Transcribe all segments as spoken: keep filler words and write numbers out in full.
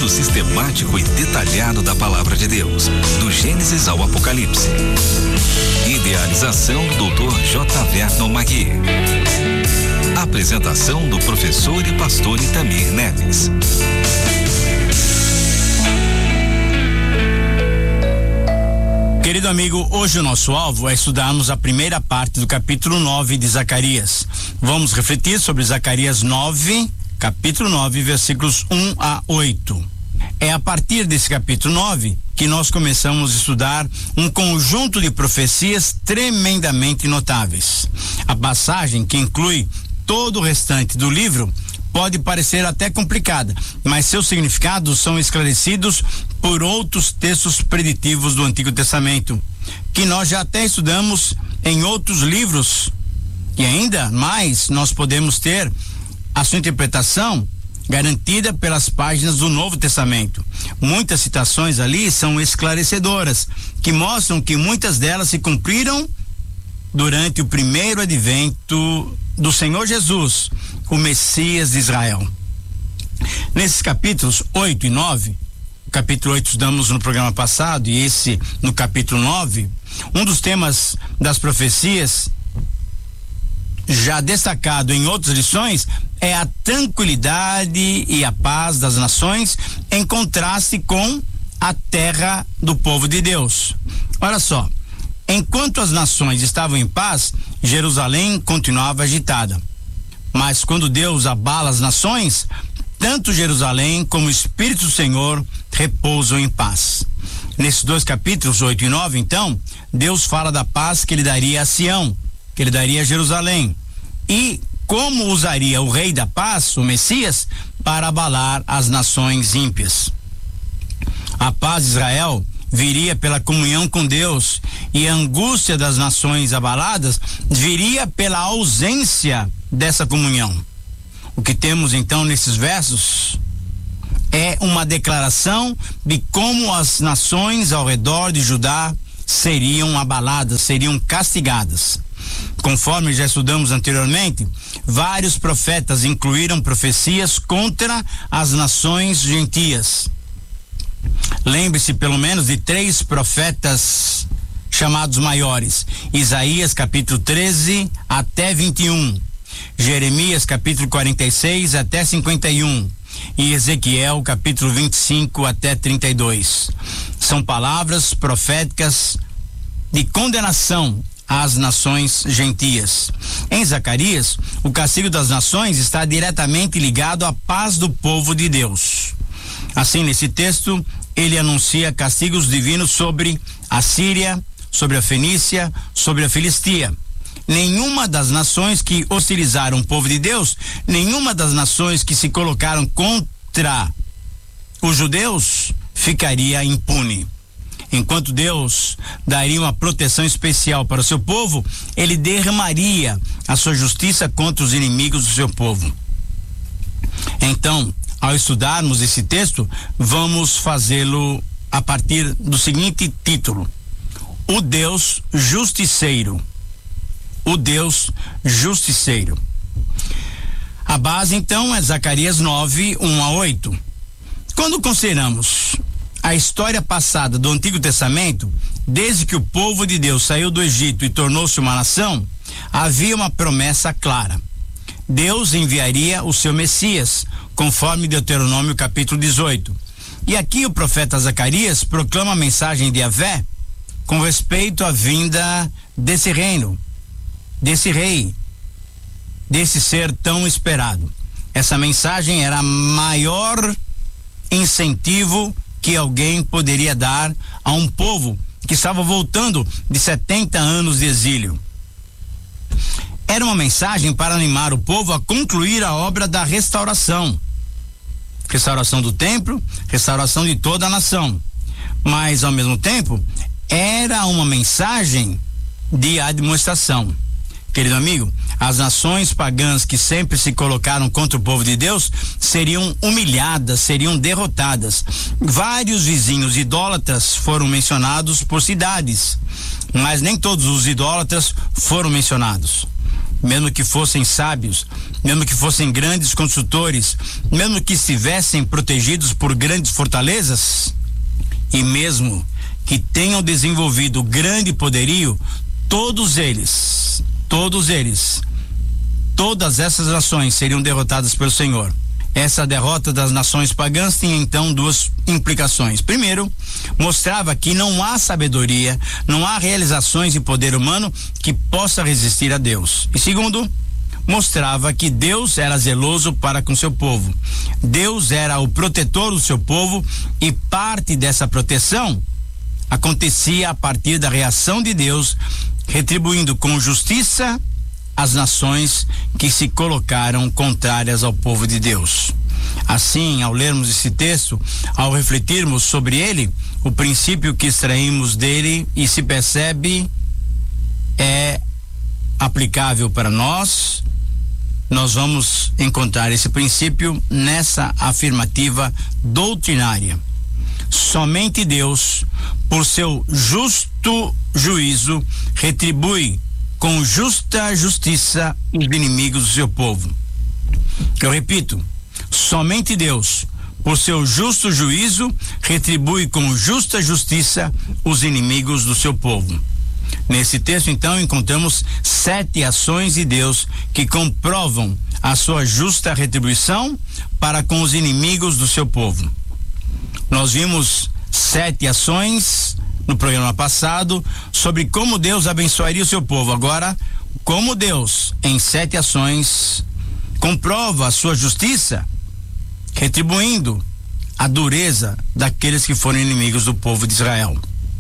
estudo sistemático e detalhado da Palavra de Deus, do Gênesis ao Apocalipse. Idealização do doutor J. Vernon Magui. Apresentação do professor e pastor Itamir Neves. Querido amigo, hoje o nosso alvo é estudarmos a primeira parte do capítulo nove de Zacarias. Vamos refletir sobre Zacarias nove, capítulo nove, versículos um a oito. É a partir desse capítulo nove que nós começamos a estudar um conjunto de profecias tremendamente notáveis. A passagem, que inclui todo o restante do livro, pode parecer até complicada, mas seus significados são esclarecidos por outros textos preditivos do Antigo Testamento, que nós já até estudamos em outros livros, e ainda mais nós podemos ter a sua interpretação garantida pelas páginas do Novo Testamento. Muitas citações ali são esclarecedoras, que mostram que muitas delas se cumpriram durante o primeiro advento do Senhor Jesus, o Messias de Israel. Nesses capítulos oito e nove, o capítulo oito estudamos no programa passado e esse no capítulo nove, um dos temas das profecias já destacado em outras lições é a tranquilidade e a paz das nações em contraste com a terra do povo de Deus. Olha só, enquanto as nações estavam em paz, Jerusalém continuava agitada. Mas quando Deus abala as nações, tanto Jerusalém como o Espírito do Senhor repousam em paz. Nesses dois capítulos, oito e nove, então, Deus fala da paz que ele daria a Sião, que ele daria a Jerusalém, e como usaria o Rei da Paz, o Messias, para abalar as nações ímpias. A paz de Israel viria pela comunhão com Deus, e a angústia das nações abaladas viria pela ausência dessa comunhão. O que temos então nesses versos é uma declaração de como as nações ao redor de Judá seriam abaladas, seriam castigadas. Conforme já estudamos anteriormente, vários profetas incluíram profecias contra as nações gentias. Lembre-se pelo menos de três profetas chamados maiores: Isaías capítulo treze até vinte e um, Jeremias capítulo quarenta e seis até cinquenta e um e Ezequiel capítulo vinte e cinco até trinta e dois. São palavras proféticas de condenação às nações gentias. Em Zacarias, o castigo das nações está diretamente ligado à paz do povo de Deus. Assim, nesse texto, ele anuncia castigos divinos sobre a Síria, sobre a Fenícia, sobre a Filistia. Nenhuma das nações que hostilizaram o povo de Deus, nenhuma das nações que se colocaram contra os judeus, ficaria impune. Enquanto Deus daria uma proteção especial para o seu povo, ele derramaria a sua justiça contra os inimigos do seu povo. Então, ao estudarmos esse texto, vamos fazê-lo a partir do seguinte título: O Deus Justiceiro. O Deus Justiceiro. A base, então, é Zacarias nove, um a oito. Quando consideramos a história passada do Antigo Testamento, desde que o povo de Deus saiu do Egito e tornou-se uma nação, havia uma promessa clara. Deus enviaria o seu Messias, conforme Deuteronômio capítulo dezoito. E aqui o profeta Zacarias proclama a mensagem de Yahvé com respeito à vinda desse reino, desse rei, desse ser tão esperado. Essa mensagem era maior incentivo que alguém poderia dar a um povo que estava voltando de setenta anos de exílio. Era uma mensagem para animar o povo a concluir a obra da restauração. Restauração do templo, restauração de toda a nação. Mas, ao mesmo tempo, era uma mensagem de admoestação. Querido amigo, as nações pagãs que sempre se colocaram contra o povo de Deus seriam humilhadas, seriam derrotadas. Vários vizinhos idólatras foram mencionados por cidades, mas nem todos os idólatras foram mencionados. mesmo que fossem sábios, mesmo que fossem grandes construtores, mesmo que estivessem protegidos por grandes fortalezas, e mesmo que tenham desenvolvido grande poderio, todos eles, todos eles, todas essas nações seriam derrotadas pelo Senhor. Essa derrota das nações pagãs tinha então duas implicações. Primeiro, mostrava que não há sabedoria, não há realizações de poder humano que possa resistir a Deus. E segundo, mostrava que Deus era zeloso para com seu povo. Deus era o protetor do seu povo e parte dessa proteção acontecia a partir da reação de Deus, retribuindo com justiça as nações que se colocaram contrárias ao povo de Deus. Assim, ao lermos esse texto, ao refletirmos sobre ele, o princípio que extraímos dele e se percebe é aplicável para nós. Nós vamos encontrar esse princípio nessa afirmativa doutrinária. Somente Deus, por seu justo juízo, retribui com justa justiça os inimigos do seu povo. Eu repito, somente Deus, por seu justo juízo, retribui com justa justiça os inimigos do seu povo. Nesse texto, então, encontramos sete ações de Deus que comprovam a sua justa retribuição para com os inimigos do seu povo. Nós vimos sete ações no programa passado sobre como Deus abençoaria o seu povo. Agora, como Deus, em sete ações, comprova a sua justiça, retribuindo a dureza daqueles que foram inimigos do povo de Israel.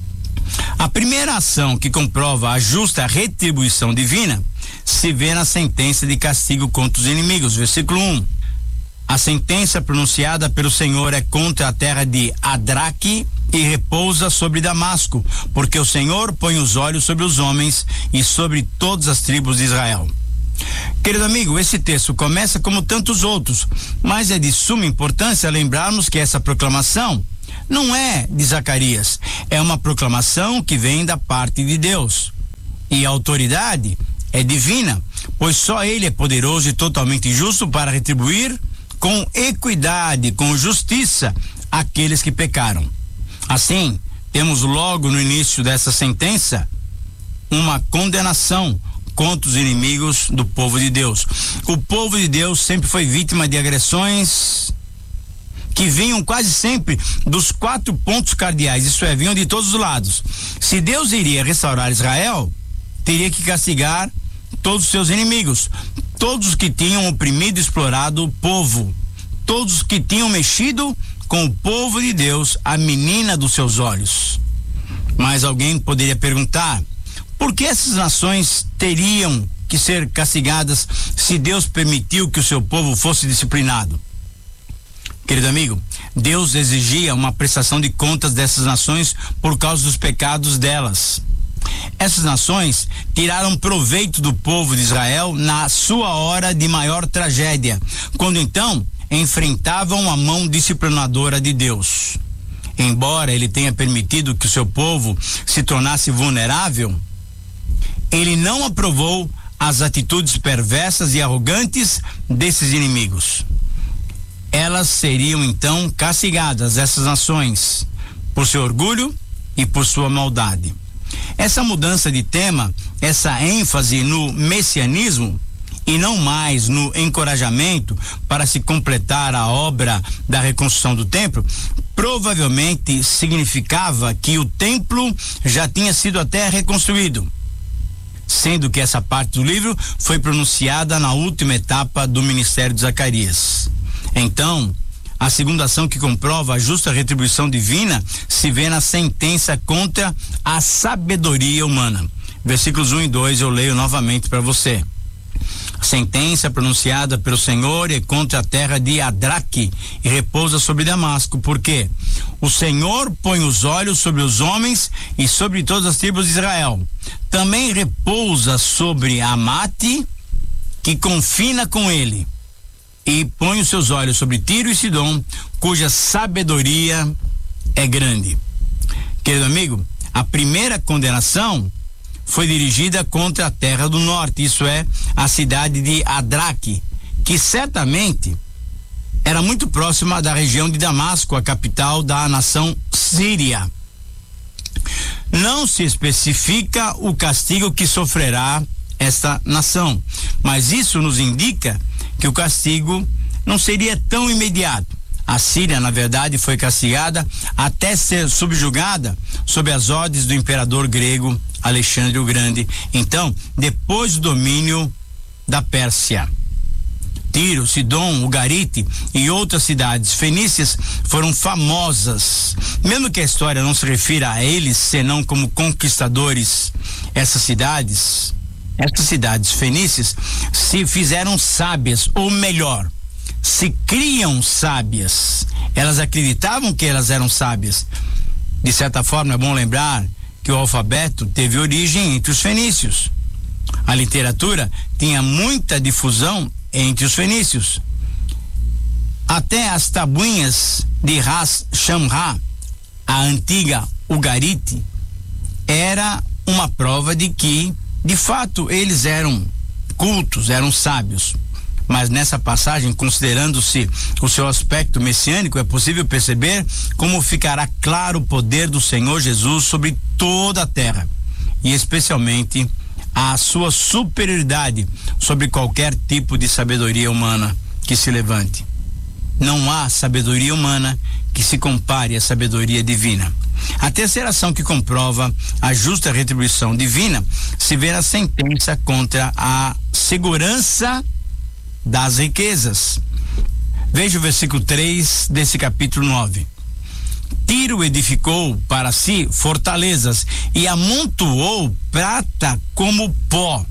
A primeira ação que comprova a justa retribuição divina se vê na sentença de castigo contra os inimigos, versículo um. A sentença pronunciada pelo Senhor é contra a terra de Adraque e repousa sobre Damasco, porque o Senhor põe os olhos sobre os homens e sobre todas as tribos de Israel. Querido amigo, esse texto começa como tantos outros, mas é de suma importância lembrarmos que essa proclamação não é de Zacarias, é uma proclamação que vem da parte de Deus. E a autoridade é divina, pois só Ele é poderoso e totalmente justo para retribuir com equidade, com justiça, aqueles que pecaram. Assim, temos logo no início dessa sentença uma condenação contra os inimigos do povo de Deus. O povo de Deus sempre foi vítima de agressões que vinham quase sempre dos quatro pontos cardeais, isso é, vinham de todos os lados. Se Deus iria restaurar Israel, teria que castigar todos os seus inimigos, todos os que tinham oprimido e explorado o povo, todos os que tinham mexido com o povo de Deus, a menina dos seus olhos. Mas alguém poderia perguntar, por que essas nações teriam que ser castigadas se Deus permitiu que o seu povo fosse disciplinado? Querido amigo, Deus exigia uma prestação de contas dessas nações por causa dos pecados delas. Essas nações tiraram proveito do povo de Israel na sua hora de maior tragédia, quando então enfrentavam a mão disciplinadora de Deus. Embora Ele tenha permitido que o seu povo se tornasse vulnerável, Ele não aprovou as atitudes perversas e arrogantes desses inimigos. Elas seriam então castigadas, essas nações, por seu orgulho e por sua maldade. Essa mudança de tema, essa ênfase no messianismo e não mais no encorajamento para se completar a obra da reconstrução do templo, provavelmente significava que o templo já tinha sido até reconstruído, sendo que essa parte do livro foi pronunciada na última etapa do ministério de Zacarias. Então, a segunda ação que comprova a justa retribuição divina se vê na sentença contra a sabedoria humana. Versículos um e dois eu leio novamente para você. A sentença pronunciada pelo Senhor é contra a terra de Adraque e repousa sobre Damasco, porque o Senhor põe os olhos sobre os homens e sobre todas as tribos de Israel. Também repousa sobre Amate, que confina com ele, e põe os seus olhos sobre Tiro e Sidom, cuja sabedoria é grande. Querido amigo, a primeira condenação foi dirigida contra a terra do norte, isso é, a cidade de Adraque, que certamente era muito próxima da região de Damasco, a capital da nação síria. Não se especifica o castigo que sofrerá esta nação, mas isso nos indica que o castigo não seria tão imediato. A Síria, na verdade, foi castigada até ser subjugada sob as ordens do imperador grego Alexandre o Grande. Então, depois do domínio da Pérsia, Tiro, Sidom, Ugarite e outras cidades fenícias foram famosas. Mesmo que a história não se refira a eles senão como conquistadores, essas cidades, essas cidades fenícias se fizeram sábias, ou melhor, se criam sábias. Elas acreditavam que elas eram sábias. De certa forma, é bom lembrar que o alfabeto teve origem entre os fenícios. A literatura tinha muita difusão entre os fenícios. Até as tabuinhas de Ras Shamra, a antiga Ugarite, era uma prova de que, de fato, eles eram cultos, eram sábios. Mas nessa passagem, considerando-se o seu aspecto messiânico, é possível perceber como ficará claro o poder do Senhor Jesus sobre toda a terra, e especialmente a sua superioridade sobre qualquer tipo de sabedoria humana que se levante. Não há sabedoria humana que se compare à sabedoria divina. A terceira ação que comprova a justa retribuição divina se vê na sentença contra a segurança das riquezas. Veja o versículo três desse capítulo nove. Tiro edificou para si fortalezas e amontoou prata como pó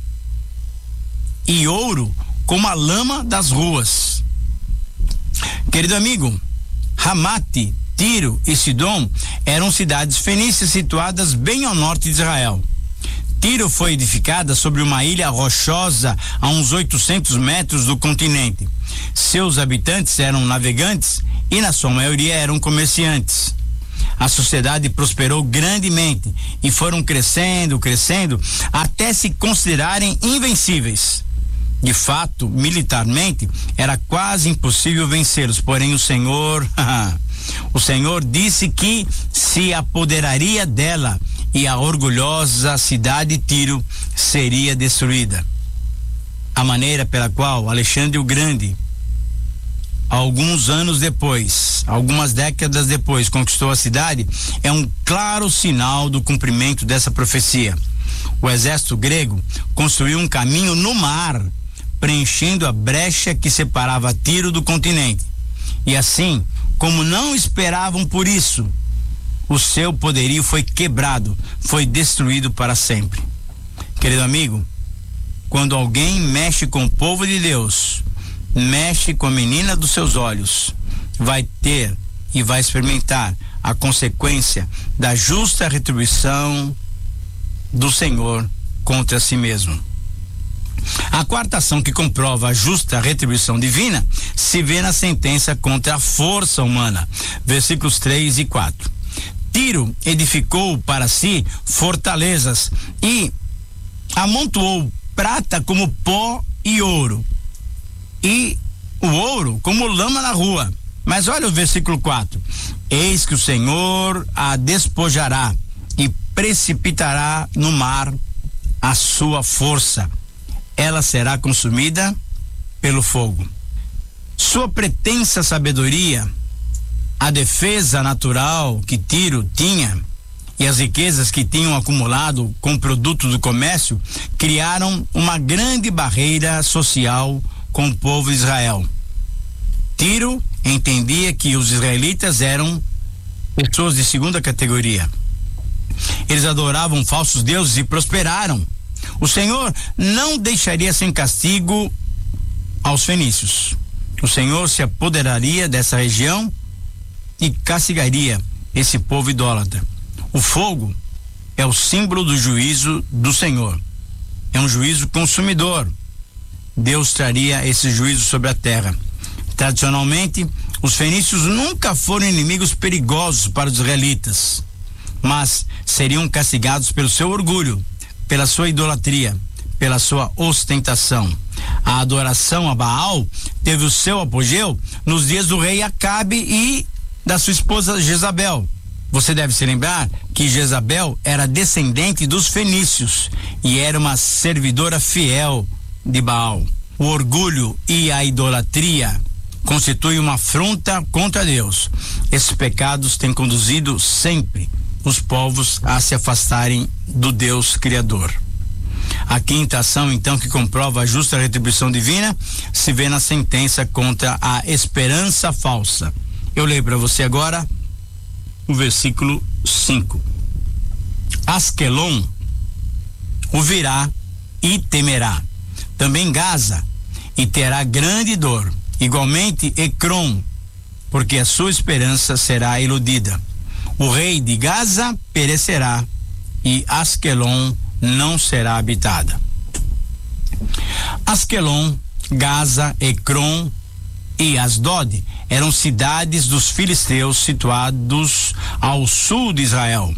e ouro como a lama das ruas. Querido amigo, Ramate, Tiro e Sidom eram cidades fenícias situadas bem ao norte de Israel. Tiro foi edificada sobre uma ilha rochosa a uns oitocentos metros do continente. Seus habitantes eram navegantes e, na sua maioria, eram comerciantes. A sociedade prosperou grandemente e foram crescendo, crescendo, até se considerarem invencíveis. De fato, militarmente, era quase impossível vencê-los, porém o Senhor, o Senhor disse que se apoderaria dela e a orgulhosa cidade de Tiro seria destruída. A maneira pela qual Alexandre o Grande, alguns anos depois, algumas décadas depois, conquistou a cidade, é um claro sinal do cumprimento dessa profecia. O exército grego construiu um caminho no mar, preenchendo a brecha que separava Tiro do continente. E assim, como não esperavam por isso, o seu poderio foi quebrado, foi destruído para sempre. Querido amigo, quando alguém mexe com o povo de Deus, mexe com a menina dos seus olhos, vai ter e vai experimentar a consequência da justa retribuição do Senhor contra si mesmo. A quarta ação que comprova a justa retribuição divina se vê na sentença contra a força humana, versículos três e quatro. Tiro edificou para si fortalezas e amontoou prata como pó e ouro, e o ouro como lama na rua. Mas olha o versículo quatro. Eis que o Senhor a despojará e precipitará no mar a sua força. Ela será consumida pelo fogo. Sua pretensa sabedoria, a defesa natural que Tiro tinha e as riquezas que tinham acumulado com produtos do comércio criaram uma grande barreira social com o povo de Israel. Tiro entendia que os israelitas eram pessoas de segunda categoria. Eles adoravam falsos deuses e prosperaram. O Senhor não deixaria sem castigo aos fenícios. O Senhor se apoderaria dessa região e castigaria esse povo idólatra. O fogo é o símbolo do juízo do Senhor. É um juízo consumidor. Deus traria esse juízo sobre a terra. Tradicionalmente, os fenícios nunca foram inimigos perigosos para os israelitas, mas seriam castigados pelo seu orgulho, pela sua idolatria, pela sua ostentação. A adoração a Baal teve o seu apogeu nos dias do rei Acabe e da sua esposa Jezabel. Você deve se lembrar que Jezabel era descendente dos fenícios e era uma servidora fiel de Baal. O orgulho e a idolatria constituem uma afronta contra Deus. Esses pecados têm conduzido sempre os povos a se afastarem do Deus Criador. A quinta ação, então, que comprova a justa retribuição divina, se vê na sentença contra a esperança falsa. Eu leio para você agora o versículo cinco. Asquelon o virá e temerá. Também Gaza, e terá grande dor. Igualmente Ecrom, porque a sua esperança será iludida. O rei de Gaza perecerá e Asquelon não será habitada. Asquelon, Gaza, Ecrom e Asdod eram cidades dos filisteus situados ao sul de Israel.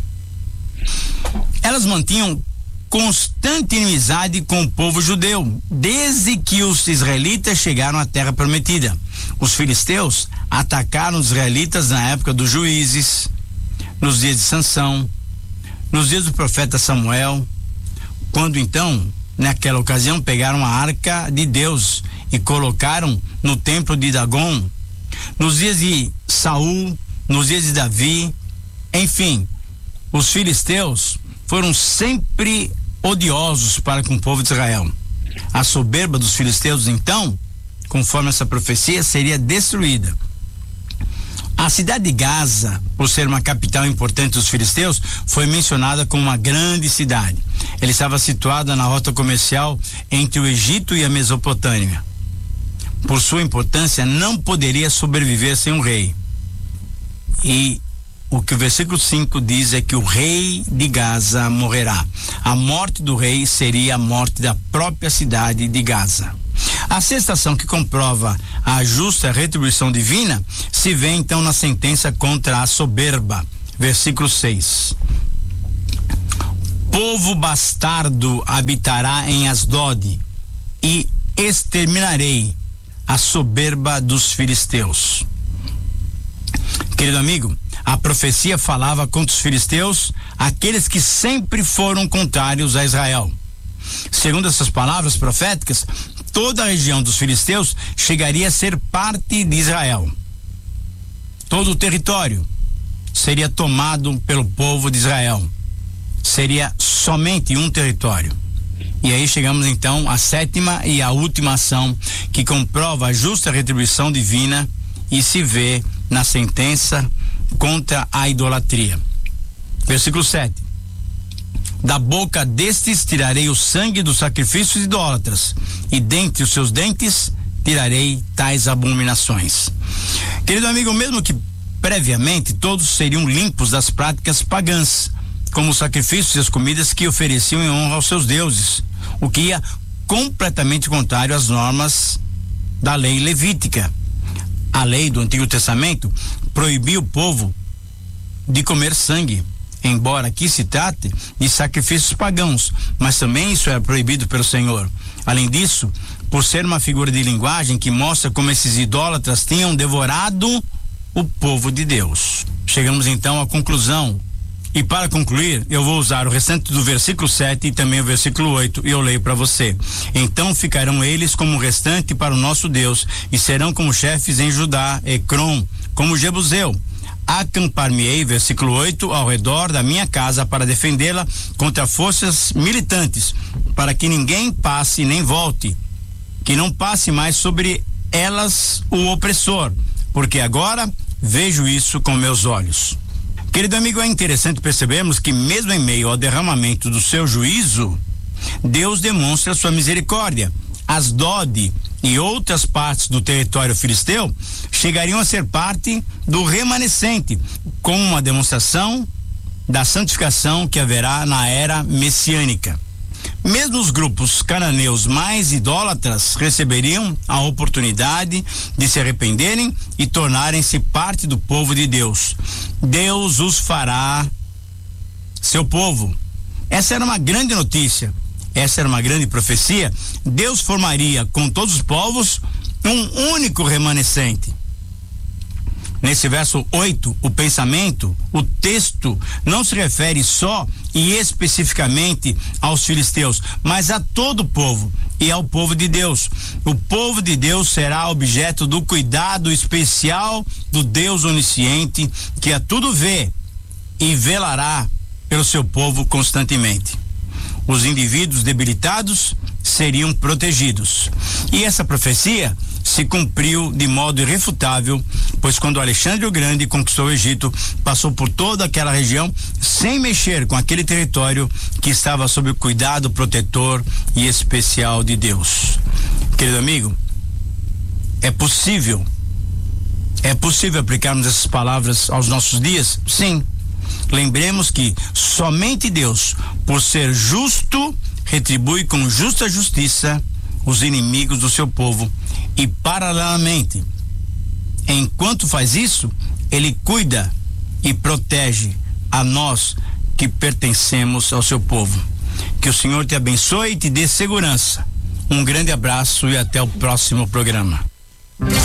Elas mantinham constante inimizade com o povo judeu, desde que os israelitas chegaram à terra prometida. Os filisteus atacaram os israelitas na época dos juízes, nos dias de Sansão, nos dias do profeta Samuel, quando então, naquela ocasião, pegaram a arca de Deus e colocaram no templo de Dagon. Nos dias de Saul, nos dias de Davi, enfim, os filisteus foram sempre odiosos para com o povo de Israel. A soberba dos filisteus, então, conforme essa profecia, seria destruída. A cidade de Gaza, por ser uma capital importante dos filisteus, foi mencionada como uma grande cidade. Ela estava situada na rota comercial entre o Egito e a Mesopotâmia. Por sua importância, não poderia sobreviver sem um rei. E o que o versículo cinco diz é que o rei de Gaza morrerá. A morte do rei seria a morte da própria cidade de Gaza. A sexta ação que comprova a justa retribuição divina se vê então na sentença contra a soberba. Versículo seis. Povo bastardo habitará em Asdod e exterminarei a soberba dos filisteus. Querido amigo, a profecia falava contra os filisteus, aqueles que sempre foram contrários a Israel. Segundo essas palavras proféticas, toda a região dos filisteus chegaria a ser parte de Israel. Todo o território seria tomado pelo povo de Israel. Seria somente um território. E aí chegamos então à sétima e à última ação que comprova a justa retribuição divina e se vê na sentença contra a idolatria. Versículo sete. Da boca destes tirarei o sangue dos sacrifícios idólatras, e dentre os seus dentes tirarei tais abominações. Querido amigo, mesmo que previamente todos seriam limpos das práticas pagãs, como os sacrifícios e as comidas que ofereciam em honra aos seus deuses, o que ia completamente contrário às normas da lei levítica. A lei do Antigo Testamento proibia o povo de comer sangue, embora aqui se trate de sacrifícios pagãos, mas também isso era proibido pelo Senhor. Além disso, por ser uma figura de linguagem que mostra como esses idólatras tinham devorado o povo de Deus. Chegamos então à conclusão. E para concluir, eu vou usar o restante do versículo sete e também o versículo oito, e eu leio para você. Então ficarão eles como restante para o nosso Deus, e serão como chefes em Judá, Ecrom, como Jebuseu. Acampar-me-ei, versículo oito, ao redor da minha casa para defendê-la contra forças militantes, para que ninguém passe nem volte, que não passe mais sobre elas o opressor, porque agora vejo isso com meus olhos. Querido amigo, é interessante percebermos que mesmo em meio ao derramamento do seu juízo, Deus demonstra sua misericórdia. Asdod e outras partes do território filisteu chegariam a ser parte do remanescente, como uma demonstração da santificação que haverá na era messiânica. Mesmo os grupos cananeus mais idólatras receberiam a oportunidade de se arrependerem e tornarem-se parte do povo de Deus. Deus os fará seu povo. Essa era uma grande notícia, essa era uma grande profecia. Deus formaria com todos os povos um único remanescente. Nesse verso oito, o pensamento, o texto, não se refere só e especificamente aos filisteus, mas a todo o povo e ao povo de Deus. O povo de Deus será objeto do cuidado especial do Deus onisciente, que a tudo vê e velará pelo seu povo constantemente. Os indivíduos debilitados seriam protegidos. E essa profecia se cumpriu de modo irrefutável, pois quando Alexandre o Grande conquistou o Egito, passou por toda aquela região sem mexer com aquele território que estava sob o cuidado protetor e especial de Deus. Querido amigo, é possível, é possível aplicarmos essas palavras aos nossos dias? Sim. Lembremos que somente Deus, por ser justo, retribui com justa justiça os inimigos do seu povo. E paralelamente, enquanto faz isso, ele cuida e protege a nós que pertencemos ao seu povo. Que o Senhor te abençoe e te dê segurança. Um grande abraço e até o próximo programa.